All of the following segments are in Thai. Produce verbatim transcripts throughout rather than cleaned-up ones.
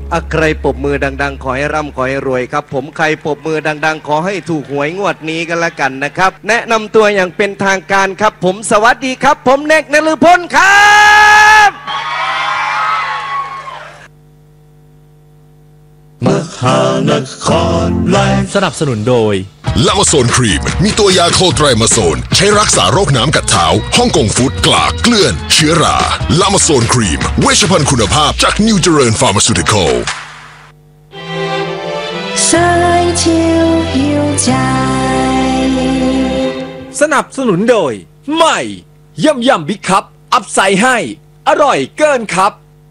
อะใครปรบมือดังๆขอให้ร่ำขอให้รวยครับผมใครปรบมือดังๆขอให้ถูกหวยงวดนี้กันละกันนะครับแนะนำตัวอย่างเป็นทางการครับผมสวัสดีครับผมเนกนฤพลครับมหานครไลฟ์สนับสนุนโดยลามาโซนครีมมีตัวยาโคไตรมาโซนใช้รักษาโรคน้ำกัดเท้าฮ่องกงฟู้ดกลากเกลื่อนเชื้อราลามาโซนครีมเวชภัณฑ์คุณภาพจากนิวเจริญฟาร์มาซูติคอลสายชิวหิวใจสนับสนุนโดยใหม่ย่ำย่ำบิ๊กคัพอัพไซด์ให้อร่อยเกินครับ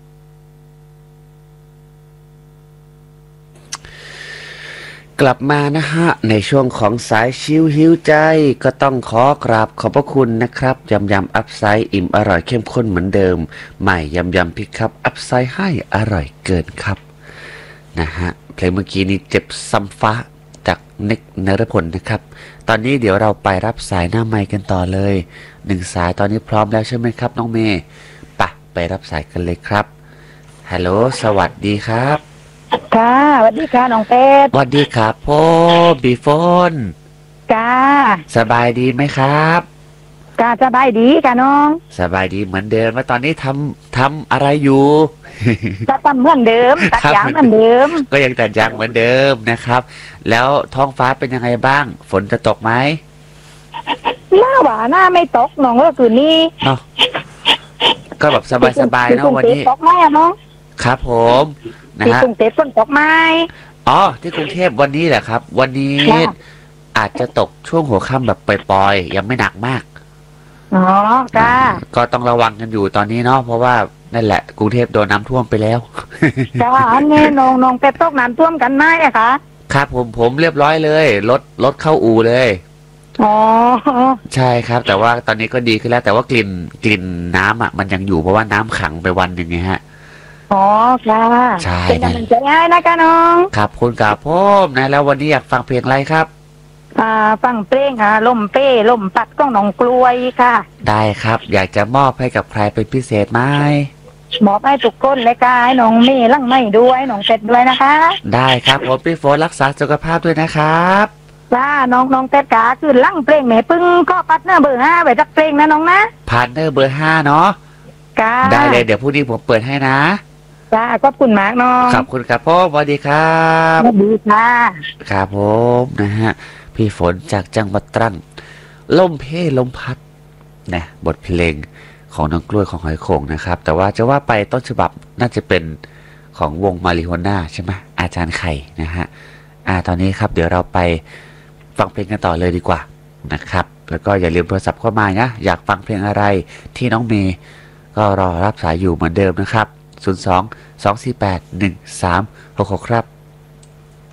กลับมานะฮะในช่วงของสายชิวหิวใจก็ต้องขอกราบขอบพระคุณนะครับยำยำอัพไซด์อิ่มอร่อยเข้มข้นเหมือนเดิมใหม่ยำยำพิกคัพอัพไซด์ให้อร่อยเกินครับนะฮะเพลงเมื่อกี้นี้เจ็บซ้ำฟ้าจากเนกนฤพลนะครับตอนนี้เดี๋ยวเราไปรับสายหน้าไมค์กันต่อเลยหนึ่งสายตอนนี้พร้อมแล้วใช่ไหมครับน้องเมย์ไปไปรับสายกันเลยครับฮัลโหลสวัสดีครับค่ะสวัสดีค่ะน้องเป็ดสวัสดีครับพ่อบีโฟนจ้าสบายดีไหมครับจ้าสบายดีค่ะน้องสบายดีเหมือนเดิมว่าตอนนี้ทำทำอะไรอยู่จะทำเหมือนเดิมตัดยางเหมือนเดิมก็ยังตัดยางเหมือนเดิมนะครับแล้วท้องฟ้าเป็นยังไงบ้างฝนจะตกไหมหน้าหวาหน้าไม่ตกน้องก็คือนี่เนาะก็แบบสบายๆเนาะวันนี้ตกไหมอะน้องครับผมนะฮะที่กรุงเทพฝนตกไหมอ๋อที่กรุงเทพวันนี้แหละครับวันนี้อาจจะตกช่วงหัวค่ำแบบปล่อยๆยังไม่หนักมากอ๋อจ้าก็ต้องระวังกันอยู่ตอนนี้เนาะเพราะว่านั่นแหละกรุงเทพโดนน้ำท่วมไปแล้วจ้าอันนี้น้องน้องเป็ดตกน้ำท่วมกันไหมอะคะครับผมผมเรียบร้อยเลยรถรถเข้าอู่เลยอ๋อใช่ครับแต่ว่าตอนนี้ก็ดีขึ้นแล้วแต่ว่ากลิ่นกลิ่นน้ำอ่ะมันยังอยู่เพราะว่าน้ำขังไปวันหนึ่งไงฮะอ๋อค่ะใช่เป็นกำลังใจให้นะคะน้องครับคุณกาพ่อนะแล้ววันนี้อยากฟังเพลงอะไรครับอ่าฟังเพลงค่ะลมเป้ลมปัดก้องหนองกลวยค่ะได้ครับอยากจะมอบให้กับใครเป็นพิเศษไหมมอบให้ทุกคนเลยค่ะให้น้องเมย์ลั่งไม่ด้วยน้องเป็ดด้วยนะคะได้ครับผมพี่โฟนรักษาสุขภาพด้วยนะครับจ้าน้องน้องเป็ดกาคือลั่งเพลงแม่พึ่งก็ปัดเนอร์เบอร์ห้าไปจักเพลงนะน้องนะพาร์ทเนอร์เบอร์ห้าเนาะได้เลยเดี๋ยวพรุ่งนี้ผมเปิดให้นะจ้าขอบคุณมากน้องขอบคุณครับพ่อสวัสดีครับสวัสดีค่ะครับผมนะฮะพี่ฝนจากจังหวัดตรังลมเพลมพัดนะบทเพลงของน้องกล้วยของหอยโข่งนะครับแต่ว่าจะว่าไปต้นฉบับน่าจะเป็นของวงมาริโฮน่าใช่ไหมอาจารย์ไข่นะฮะอ่าตอนนี้ครับเดี๋ยวเราไปฟังเพลงกันต่อเลยดีกว่านะครับแล้วก็อย่าลืมโทรศัพท์เข้ามานะอยากฟังเพลงอะไรที่น้องเมย์ก็รอรับสายอยู่เหมือนเดิมนะครับศูนย์ สอง สอง สี่ แปด หนึ่ง สาม หก หกครับ